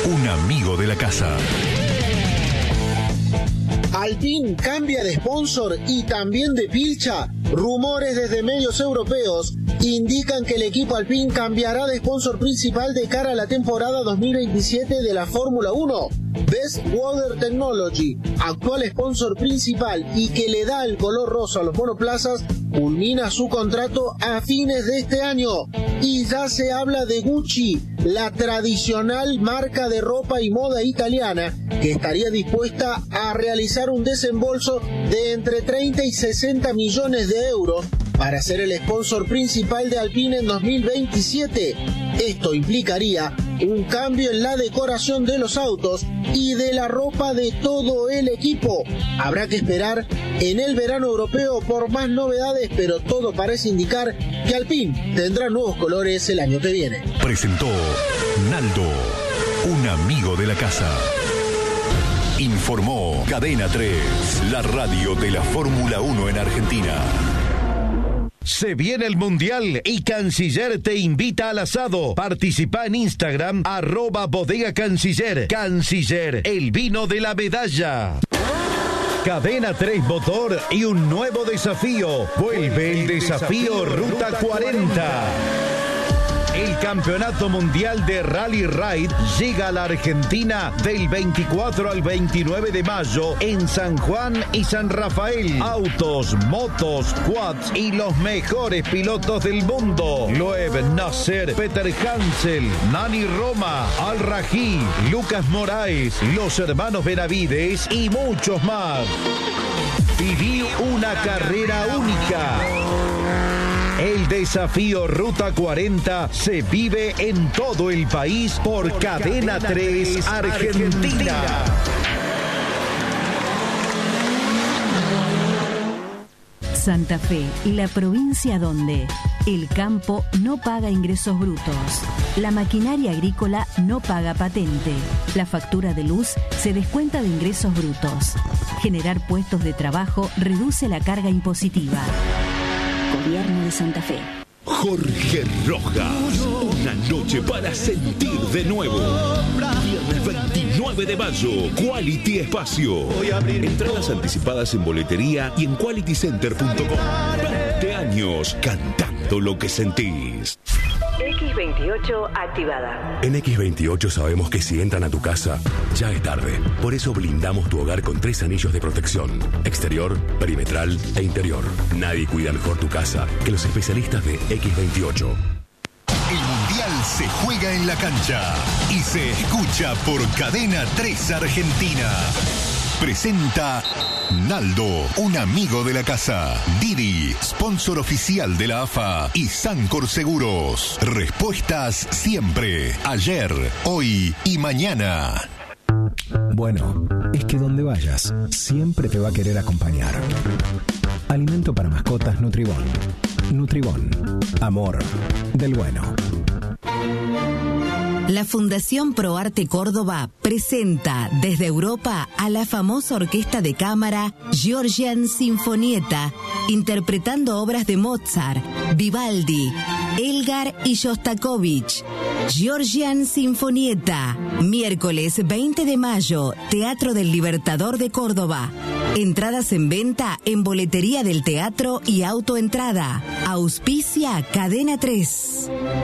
un amigo de la casa. Alpine cambia de sponsor y también de pilcha. Rumores desde medios europeos indican que el equipo Alpine cambiará de sponsor principal de cara a la temporada 2027 de la Fórmula 1. Best Water Technology, actual sponsor principal y que le da el color rosa a los monoplazas, culmina su contrato a fines de este año. Y ya se habla de Gucci, la tradicional marca de ropa y moda italiana, que estaría dispuesta a realizar un desembolso de entre 30 y 60 millones de euros para ser el sponsor principal de Alpine en 2027. Esto implicaría un cambio en la decoración de los autos y de la ropa de todo el equipo. Habrá que esperar en el verano europeo por más novedades, pero todo parece indicar que Alpine tendrá nuevos colores el año que viene. Presentó Naldo, un amigo de la casa. Informó Cadena 3, la radio de la Fórmula 1 en Argentina. Se viene el Mundial y Canciller te invita al asado. Participa en Instagram, @Bodega Canciller. Canciller, el vino de la medalla. Cadena 3 Motor y un nuevo desafío. Vuelve el desafío Ruta 40. El Campeonato Mundial de Rally Ride llega a la Argentina del 24 al 29 de mayo en San Juan y San Rafael. Autos, motos, quads y los mejores pilotos del mundo. Loeb Nasser, Peter Hansel, Nani Roma, Al Rají, Lucas Moraes, los hermanos Benavides y muchos más. Viví una carrera única. El desafío Ruta 40 se vive en todo el país por Cadena 3 Argentina. Santa Fe, la provincia donde el campo no paga ingresos brutos, la maquinaria agrícola no paga patente, la factura de luz se descuenta de ingresos brutos. Generar puestos de trabajo reduce la carga impositiva. Gobierno de Santa Fe. Jorge Rojas, una noche para sentir de nuevo. Viernes 29 de mayo, Quality Espacio. Entradas anticipadas en boletería y en qualitycenter.com. 20 años cantando lo que sentís. X28 activada. En X28 sabemos que si entran a tu casa, ya es tarde. Por eso blindamos tu hogar con 3 anillos de protección: exterior, perimetral e interior. Nadie cuida mejor tu casa que los especialistas de X28. El Mundial se juega en la cancha y se escucha por Cadena 3 Argentina. Presenta Naldo, un amigo de la casa. Didi, sponsor oficial de la AFA y Sancor Seguros. Respuestas siempre, ayer, hoy y mañana. Bueno, es que donde vayas, siempre te va a querer acompañar. Alimento para mascotas Nutribón. Nutribón, amor del bueno. La Fundación ProArte Córdoba presenta desde Europa a la famosa orquesta de cámara Georgian Sinfonietta, interpretando obras de Mozart, Vivaldi, Elgar y Shostakovich. Georgian Sinfonietta, miércoles 20 de mayo, Teatro del Libertador de Córdoba. Entradas en venta en boletería del teatro y autoentrada. Auspicia Cadena 3.